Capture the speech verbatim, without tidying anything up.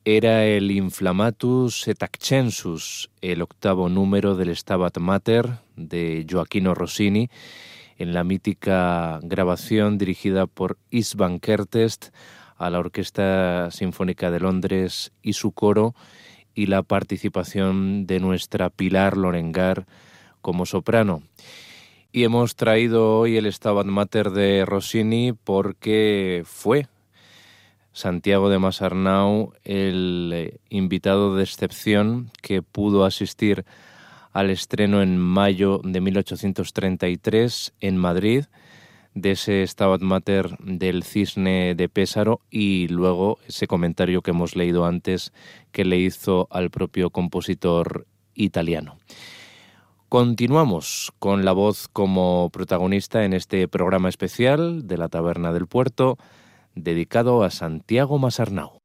Era el Inflammatus et Accensus, el octavo número del Stabat Mater de Gioachino Rossini, en la mítica grabación dirigida por István Kertész a la Orquesta Sinfónica de Londres y su coro, y la participación de nuestra Pilar Lorengar como soprano. Y hemos traído hoy el Stabat Mater de Rossini porque fue Santiago de Masarnau el invitado de excepción que pudo asistir al estreno en mayo de mil ochocientos treinta y tres en Madrid de ese Stabat Mater del Cisne de Pésaro, y luego ese comentario que hemos leído antes que le hizo al propio compositor italiano. Continuamos con la voz como protagonista en este programa especial de la Taberna del Puerto, dedicado a Santiago Masarnau.